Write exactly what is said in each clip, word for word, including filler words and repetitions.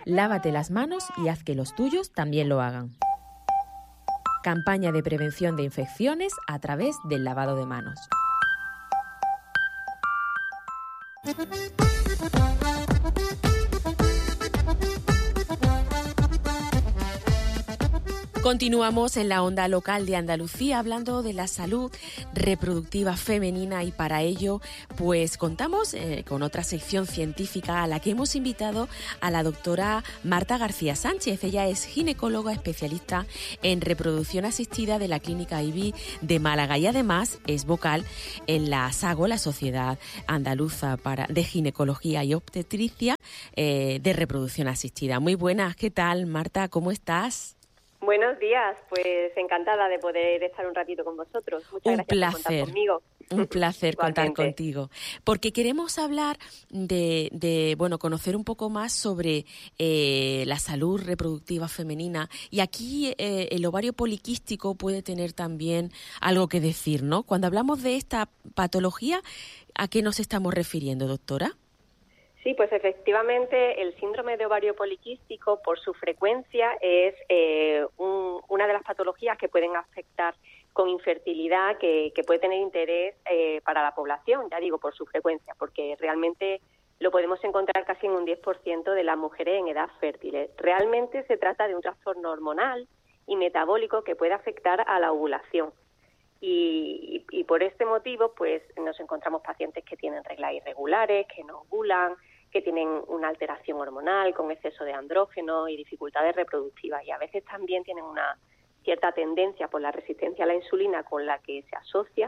Lávate las manos y haz que los tuyos también lo hagan. Campaña de prevención de infecciones a través del lavado de manos. Continuamos en la onda local de Andalucía hablando de la salud reproductiva femenina y para ello pues contamos eh, con otra sección científica a la que hemos invitado a la doctora Marta García Sánchez. Ella es ginecóloga especialista en reproducción asistida de la Clínica I V I de Málaga y además es vocal en la SAGO, la Sociedad Andaluza para, de Ginecología y Obstetricia eh, de Reproducción Asistida. Muy buenas, ¿qué tal, Marta? ¿Cómo estás? Buenos días, pues encantada de poder estar un ratito con vosotros. Muchas un gracias placer, por contar conmigo. Un placer contar contigo, porque queremos hablar de, de bueno, conocer un poco más sobre eh, la salud reproductiva femenina y aquí eh, el ovario poliquístico puede tener también algo que decir, ¿no? Cuando hablamos de esta patología, ¿a qué nos estamos refiriendo, doctora? Sí, pues efectivamente el síndrome de ovario poliquístico, por su frecuencia, es eh, un, una de las patologías que pueden afectar con infertilidad, que, que puede tener interés eh, para la población, ya digo, por su frecuencia, porque realmente lo podemos encontrar casi en un diez por ciento de las mujeres en edad fértil. Realmente se trata de un trastorno hormonal y metabólico que puede afectar a la ovulación. Y, y, y por este motivo, pues nos encontramos pacientes que tienen reglas irregulares, que no ovulan, que tienen una alteración hormonal con exceso de andrógenos y dificultades reproductivas. Y a veces también tienen una cierta tendencia por la resistencia a la insulina con la que se asocia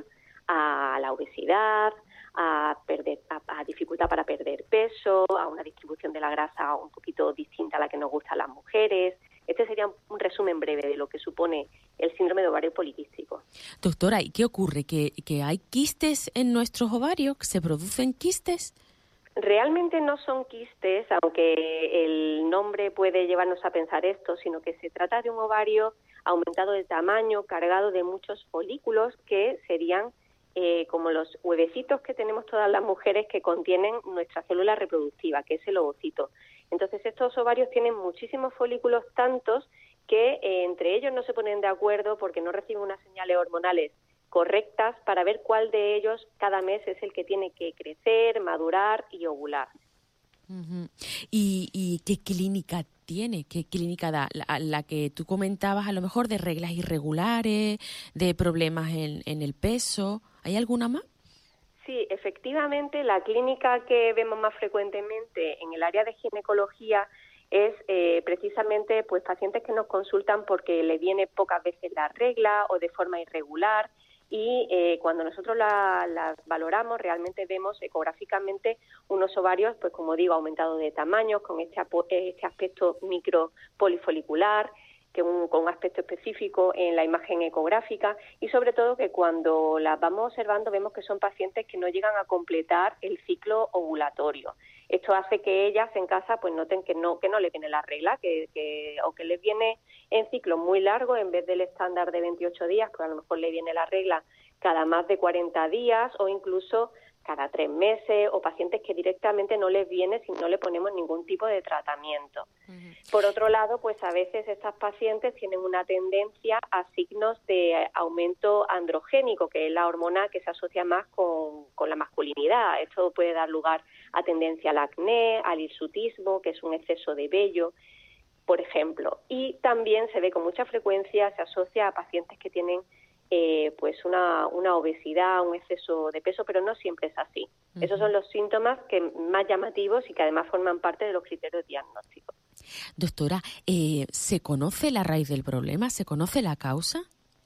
a la obesidad, a, perder, a, a dificultad para perder peso, a una distribución de la grasa un poquito distinta a la que nos gusta a las mujeres. Este sería un resumen breve de lo que supone el síndrome de ovario poliquístico. Doctora, ¿y qué ocurre? ¿Que, que hay quistes en nuestros ovarios? ¿Se producen quistes? Realmente no son quistes, aunque el nombre puede llevarnos a pensar esto, sino que se trata de un ovario aumentado de tamaño, cargado de muchos folículos que serían eh, como los huevecitos que tenemos todas las mujeres que contienen nuestra célula reproductiva, que es el ovocito. Entonces estos ovarios tienen muchísimos folículos, tantos que eh, entre ellos no se ponen de acuerdo porque no reciben unas señales hormonales correctas para ver cuál de ellos cada mes es el que tiene que crecer, madurar y ovular. Uh-huh. ¿Y, ¿Y qué clínica tiene? ¿Qué clínica da? La, la que tú comentabas a lo mejor de reglas irregulares, de problemas en, en el peso. ¿Hay alguna más? Sí, efectivamente, la clínica que vemos más frecuentemente en el área de ginecología es eh, precisamente pues pacientes que nos consultan porque le viene pocas veces la regla o de forma irregular. Y eh, cuando nosotros las la valoramos, realmente vemos ecográficamente unos ovarios, pues como digo, aumentados de tamaño, con este, este aspecto micropolifolicular, que un, con un aspecto específico en la imagen ecográfica, y sobre todo que cuando las vamos observando vemos que son pacientes que no llegan a completar el ciclo ovulatorio. Esto hace que ellas en casa pues noten que no que no les viene la regla, que, que o que les viene en ciclos muy largos, en vez del estándar de veintiocho días, pues a lo mejor le viene la regla cada más de cuarenta días o incluso cada tres meses, o pacientes que directamente no les viene si no le ponemos ningún tipo de tratamiento. Uh-huh. Por otro lado, pues a veces estas pacientes tienen una tendencia a signos de aumento androgénico, que es la hormona que se asocia más con, con la masculinidad. Esto puede dar lugar a tendencia al acné, al hirsutismo, que es un exceso de vello, por ejemplo. Y también se ve con mucha frecuencia, se asocia a pacientes que tienen Eh, pues una, una obesidad, un exceso de peso, pero no siempre es así. Uh-huh. Esos son los síntomas que más llamativos y que además forman parte de los criterios diagnósticos. Doctora, eh, ¿se conoce la raíz del problema? ¿Se conoce la causa?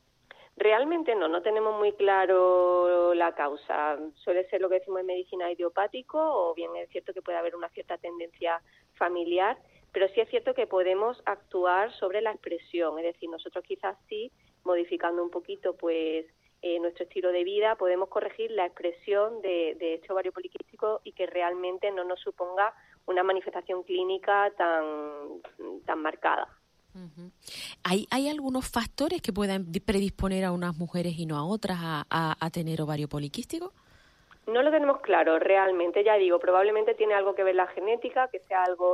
Realmente no, no tenemos muy claro la causa. Suele ser lo que decimos en medicina idiopático, o bien es cierto que puede haber una cierta tendencia familiar, pero sí es cierto que podemos actuar sobre la expresión, es decir, nosotros quizás sí, modificando un poquito pues eh, nuestro estilo de vida, podemos corregir la expresión de, de este ovario poliquístico y que realmente no nos suponga una manifestación clínica tan, tan marcada. Uh-huh. ¿Hay, ¿Hay algunos factores que puedan predisponer a unas mujeres y no a otras a, a, a tener ovario poliquístico? No lo tenemos claro realmente, ya digo, probablemente tiene algo que ver la genética, que sea algo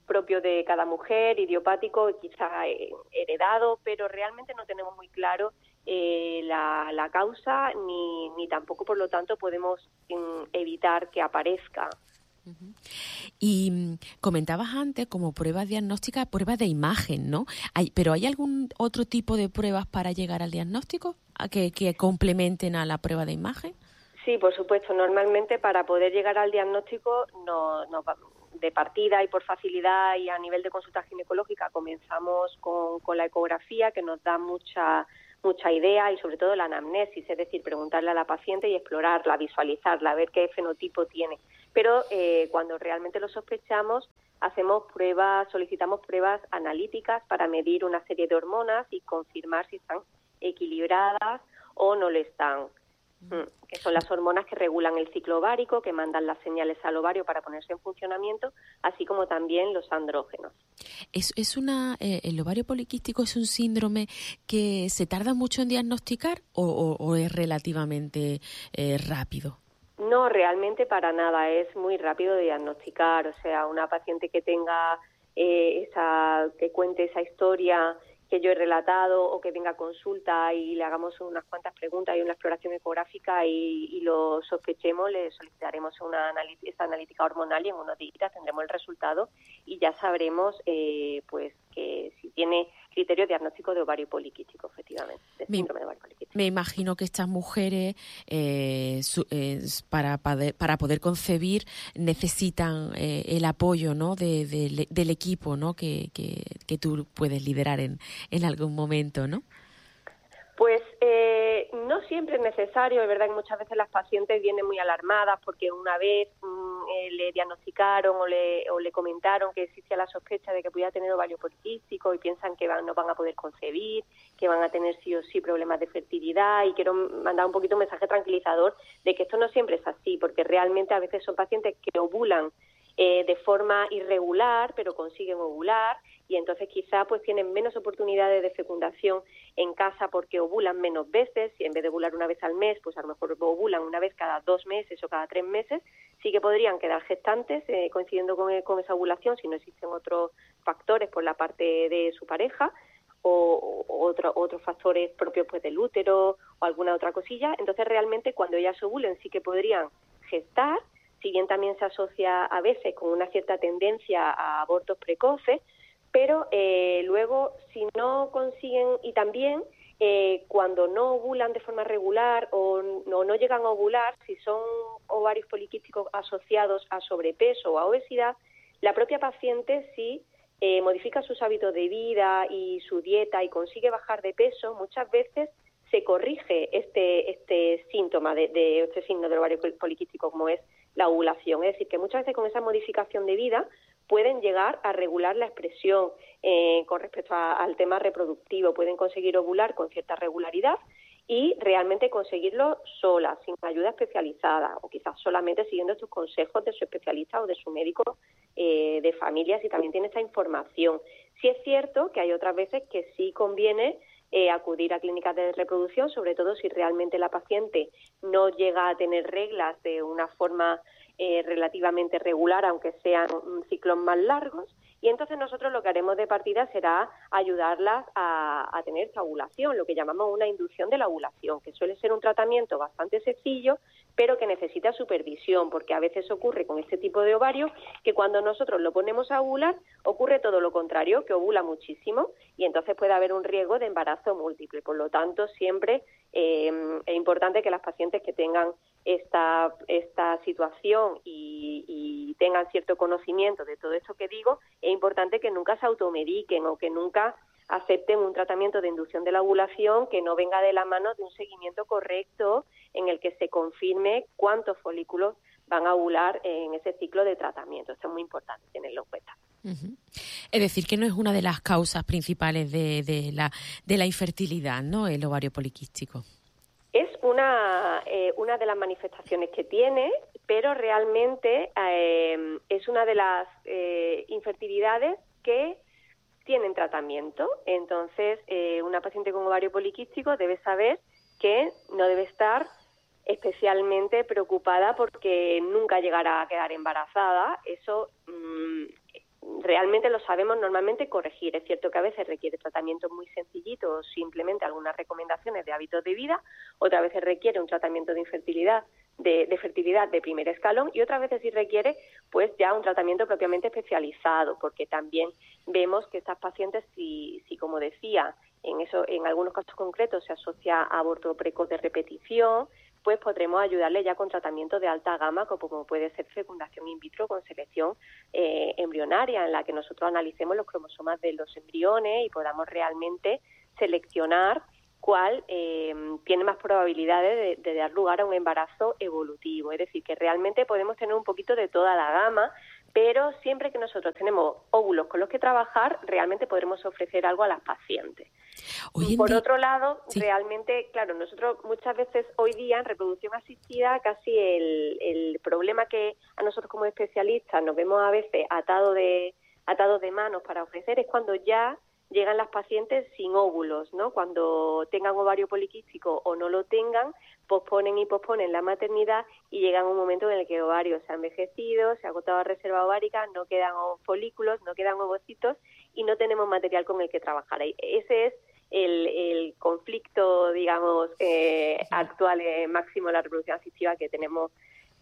propio de cada mujer, idiopático, quizá eh, heredado, pero realmente no tenemos muy claro eh, la, la causa ni, ni tampoco, por lo tanto, podemos mm, evitar que aparezca. Uh-huh. Y mm, comentabas antes como pruebas diagnósticas, pruebas de imagen, ¿no? Hay, ¿Pero hay algún otro tipo de pruebas para llegar al diagnóstico a que, que complementen a la prueba de imagen? Sí, por supuesto. Normalmente para poder llegar al diagnóstico no, no, de partida y por facilidad y a nivel de consulta ginecológica comenzamos con, con la ecografía, que nos da mucha mucha idea, y sobre todo la anamnesis, es decir, preguntarle a la paciente y explorarla, visualizarla, ver qué fenotipo tiene. Pero eh, cuando realmente lo sospechamos, hacemos pruebas, solicitamos pruebas analíticas para medir una serie de hormonas y confirmar si están equilibradas o no lo están. Que son las hormonas que regulan el ciclo ovárico, que mandan las señales al ovario para ponerse en funcionamiento, así como también los andrógenos. ¿Es, es una, eh, el ovario poliquístico es un síndrome que se tarda mucho en diagnosticar o, o, o es relativamente eh, rápido? No, realmente para nada, es muy rápido de diagnosticar. O sea, una paciente que tenga eh, esa, que cuente esa historia que yo he relatado, o que venga a consulta y le hagamos unas cuantas preguntas y una exploración ecográfica y, y lo sospechemos, le solicitaremos una analí- esta analítica hormonal y en unos días tendremos el resultado y ya sabremos eh, pues que si tiene criterio diagnóstico de ovario poliquístico, efectivamente, de síndrome de ovario poliquístico. Me imagino que estas mujeres eh, su, eh, para, para, para poder concebir necesitan eh, el apoyo, ¿no? de, de, del equipo, ¿no? que, que, que tú puedes liderar en, en algún momento, ¿no? Pues eh, no siempre es necesario. Es verdad que muchas veces las pacientes vienen muy alarmadas porque una vez mmm, eh, le diagnosticaron o le, o le comentaron que existía la sospecha de que podía tener ovario poliquístico y piensan que van, no van a poder concebir, que van a tener sí o sí problemas de fertilidad, y quiero mandar un poquito un mensaje tranquilizador de que esto no siempre es así, porque realmente a veces son pacientes que ovulan eh, de forma irregular, pero consiguen ovular, y entonces quizá pues tienen menos oportunidades de fecundación en casa porque ovulan menos veces, y en vez de ovular una vez al mes, pues a lo mejor ovulan una vez cada dos meses o cada tres meses. Sí que podrían quedar gestantes eh, coincidiendo con, con esa ovulación si no existen otros factores por la parte de su pareja, o, o otro, otros factores propios pues del útero o alguna otra cosilla. Entonces realmente cuando ellas ovulen sí que podrían gestar. Si bien también se asocia a veces con una cierta tendencia a abortos precoces, pero eh, luego si no consiguen, y también eh, cuando no ovulan de forma regular o no, no llegan a ovular, si son ovarios poliquísticos asociados a sobrepeso o a obesidad, la propia paciente sí eh, modifica sus hábitos de vida y su dieta y consigue bajar de peso, muchas veces se corrige este este síntoma de, de este signo del ovario poliquístico, como es la ovulación. Es decir, que muchas veces con esa modificación de vida pueden llegar a regular la expresión eh, con respecto a, al tema reproductivo, pueden conseguir ovular con cierta regularidad y realmente conseguirlo sola, sin ayuda especializada, o quizás solamente siguiendo estos consejos de su especialista o de su médico eh, de familia, si también tiene esta información. Sí es cierto que hay otras veces que sí conviene Eh, acudir a clínicas de reproducción, sobre todo si realmente la paciente no llega a tener reglas de una forma eh, relativamente regular, aunque sean ciclos más largos, y entonces nosotros lo que haremos de partida será ayudarlas a, a tener esta ovulación, lo que llamamos una inducción de la ovulación, que suele ser un tratamiento bastante sencillo, pero que necesita supervisión, porque a veces ocurre con este tipo de ovario que cuando nosotros lo ponemos a ovular ocurre todo lo contrario, que ovula muchísimo y entonces puede haber un riesgo de embarazo múltiple. Por lo tanto, siempre eh, es importante que las pacientes que tengan esta, esta situación y, y tengan cierto conocimiento de todo esto que digo, es importante que nunca se automediquen o que nunca acepten un tratamiento de inducción de la ovulación que no venga de la mano de un seguimiento correcto en el que se confirme cuántos folículos van a ovular en ese ciclo de tratamiento. Esto es muy importante tenerlo en cuenta. Uh-huh. Es decir, que no es una de las causas principales de, de, la, de la infertilidad, ¿no?, el ovario poliquístico. Es una, eh, una de las manifestaciones que tiene, pero realmente eh, es una de las eh, infertilidades que tienen tratamiento. Entonces, eh, una paciente con ovario poliquístico debe saber que no debe estar especialmente preocupada porque nunca llegará a quedar embarazada. Eso mmm, realmente lo sabemos normalmente corregir. Es cierto que a veces requiere tratamientos muy sencillitos o simplemente algunas recomendaciones de hábitos de vida, otras veces requiere un tratamiento de infertilidad de, de fertilidad de primer escalón y otras veces sí requiere pues ya un tratamiento propiamente especializado, porque también vemos que estas pacientes, si, si como decía, en eso en algunos casos concretos se asocia a aborto precoz de repetición, pues podremos ayudarle ya con tratamientos de alta gama, como puede ser fecundación in vitro con selección eh, embrionaria, en la que nosotros analicemos los cromosomas de los embriones y podamos realmente seleccionar cuál eh, tiene más probabilidades de, de dar lugar a un embarazo evolutivo. Es decir, que realmente podemos tener un poquito de toda la gama, pero siempre que nosotros tenemos óvulos con los que trabajar, realmente podremos ofrecer algo a las pacientes. Por otro lado, sí. realmente, claro, nosotros muchas veces hoy día en reproducción asistida casi el, el problema que a nosotros como especialistas nos vemos a veces atados de, atados de manos para ofrecer es cuando ya llegan las pacientes sin óvulos, ¿no? Cuando tengan ovario poliquístico o no lo tengan, posponen y posponen la maternidad y llegan un momento en el que el ovario se ha envejecido, se ha agotado la reserva ovárica, no quedan folículos, no quedan ovocitos y no tenemos material con el que trabajar. Ese es el, el conflicto, digamos, eh, actual eh, máximo de la reproducción asistida que tenemos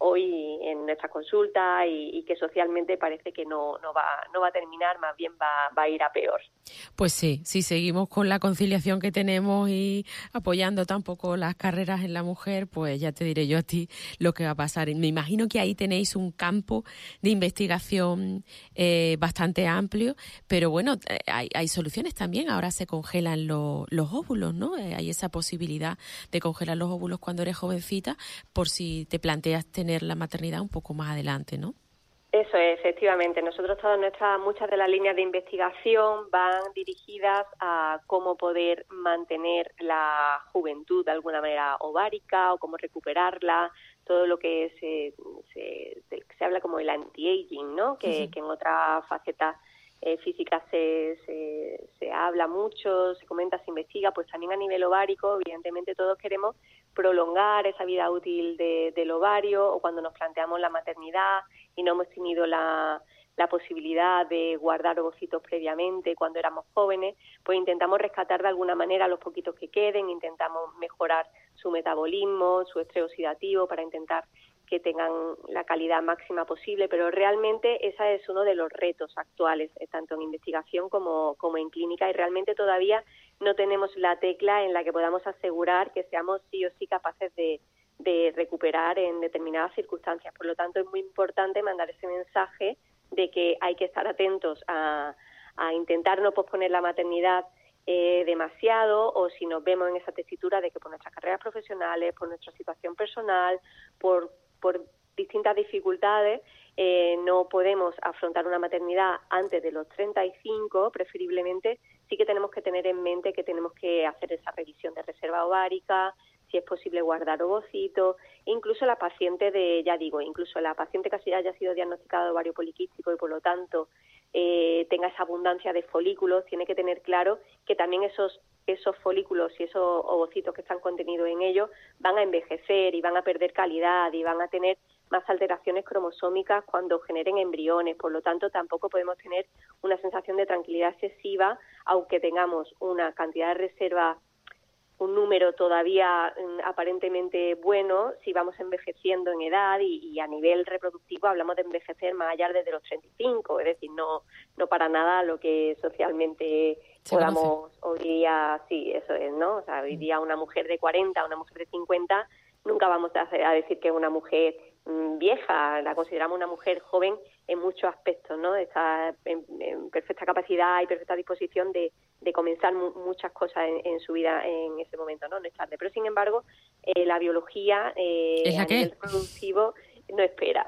hoy en nuestra consulta y, y que socialmente parece que no, no va no va a terminar, más bien va, va a ir a peor. Pues sí, si seguimos con la conciliación que tenemos y apoyando tampoco las carreras en la mujer, pues ya te diré yo a ti lo que va a pasar. Me imagino que ahí tenéis un campo de investigación eh, bastante amplio, pero bueno, hay, hay soluciones también. Ahora se congelan lo, los óvulos, ¿no? Eh, hay esa posibilidad de congelar los óvulos cuando eres jovencita, por si te planteas tener la maternidad un poco más adelante, ¿no? Eso es, efectivamente. Nosotros todas nuestras, muchas de las líneas de investigación van dirigidas a cómo poder mantener la juventud de alguna manera ovárica o cómo recuperarla, todo lo que se, se, se habla como el anti-aging, ¿no? Que, uh-huh. que en otras facetas eh, físicas se, se, se habla mucho, se comenta, se investiga, pues también a nivel ovárico, evidentemente todos queremos prolongar esa vida útil de, del ovario, o cuando nos planteamos la maternidad y no hemos tenido la, la posibilidad de guardar ovocitos previamente cuando éramos jóvenes, pues intentamos rescatar de alguna manera los poquitos que queden, intentamos mejorar su metabolismo, su estrés oxidativo para intentar que tengan la calidad máxima posible, pero realmente ese es uno de los retos actuales, tanto en investigación como, como en clínica, y realmente todavía no tenemos la tecla en la que podamos asegurar que seamos sí o sí capaces de, de recuperar en determinadas circunstancias. Por lo tanto, es muy importante mandar ese mensaje de que hay que estar atentos a, a intentar no posponer la maternidad eh, demasiado, o si nos vemos en esa tesitura de que por nuestras carreras profesionales, por nuestra situación personal, por por distintas dificultades, eh, no podemos afrontar una maternidad antes de los treinta y cinco, preferiblemente, sí que tenemos que tener en mente que tenemos que hacer esa revisión de reserva ovárica, si es posible guardar ovocitos, incluso la paciente de, ya digo, incluso la paciente que haya sido diagnosticada de ovario poliquístico y por lo tanto eh, tenga esa abundancia de folículos, tiene que tener claro que también esos esos folículos y esos ovocitos que están contenidos en ellos van a envejecer y van a perder calidad y van a tener más alteraciones cromosómicas cuando generen embriones. Por lo tanto, tampoco podemos tener una sensación de tranquilidad excesiva, aunque tengamos una cantidad de reserva, un número todavía mm, aparentemente bueno, si vamos envejeciendo en edad y, y a nivel reproductivo hablamos de envejecer más allá desde los treinta y cinco, es decir, no no para nada lo que socialmente se podamos conoce. Hoy día, sí, eso es, ¿no? O sea, hoy día una mujer de cuarenta, una mujer de cincuenta, nunca vamos a, hacer, a decir que es una mujer mmm, vieja, la consideramos una mujer joven en muchos aspectos, ¿no? Está en, en perfecta capacidad y perfecta disposición de, de comenzar mu- muchas cosas en, en su vida en ese momento, ¿no? No es tarde. Pero, sin embargo, eh, la biología eh, ¿Es la a que? nivel reproductivo no espera.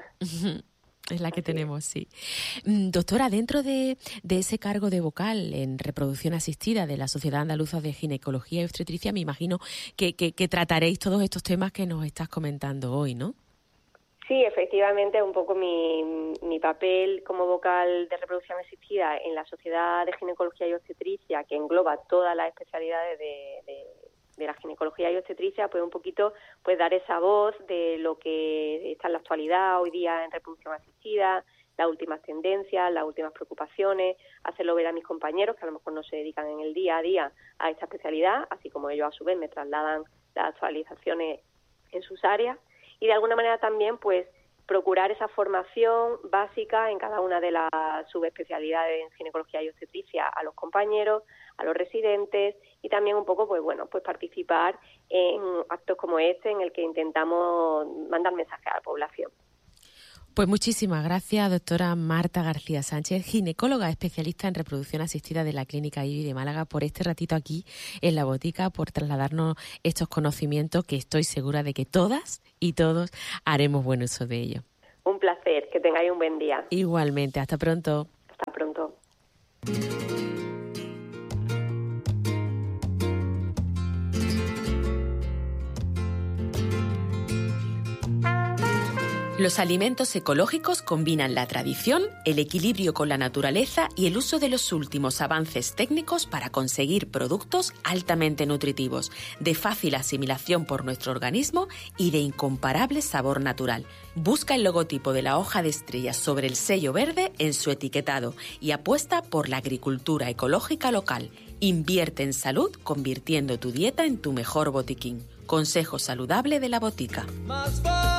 Es la que Así tenemos, es. sí. Doctora, dentro de, de ese cargo de vocal en reproducción asistida de la Sociedad Andaluza de Ginecología y Obstetricia, me imagino que, que, que trataréis todos estos temas que nos estás comentando hoy, ¿no? Sí, efectivamente, un poco mi, mi papel como vocal de reproducción asistida en la Sociedad de Ginecología y Obstetricia, que engloba todas las especialidades de, de, de la ginecología y obstetricia, pues un poquito pues dar esa voz de lo que está en la actualidad hoy día en reproducción asistida, las últimas tendencias, las últimas preocupaciones, hacerlo ver a mis compañeros que a lo mejor no se dedican en el día a día a esta especialidad, así como ellos a su vez me trasladan las actualizaciones en sus áreas, y de alguna manera también pues procurar esa formación básica en cada una de las subespecialidades en ginecología y obstetricia a los compañeros, a los residentes, y también un poco pues bueno pues participar en actos como este en el que intentamos mandar mensajes a la población. Pues muchísimas gracias, doctora Marta García Sánchez, ginecóloga especialista en reproducción asistida de la Clínica I B I de Málaga, por este ratito aquí en la botica, por trasladarnos estos conocimientos que estoy segura de que todas y todos haremos buen uso de ellos. Un placer, que tengáis un buen día. Igualmente, hasta pronto. Hasta pronto. Los alimentos ecológicos combinan la tradición, el equilibrio con la naturaleza y el uso de los últimos avances técnicos para conseguir productos altamente nutritivos, de fácil asimilación por nuestro organismo y de incomparable sabor natural. Busca el logotipo de la hoja de estrellas sobre el sello verde en su etiquetado y apuesta por la agricultura ecológica local. Invierte en salud convirtiendo tu dieta en tu mejor botiquín. Consejo saludable de la botica.